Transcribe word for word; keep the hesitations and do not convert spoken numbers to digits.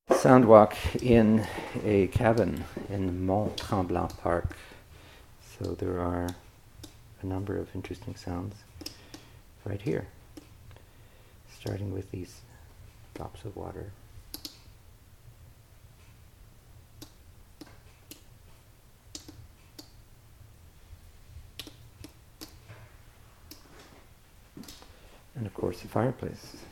Sound walk in a cabin in Mont Tremblant Park. So there are a number of interesting sounds right here, starting with these drops of water. And of course the fireplace.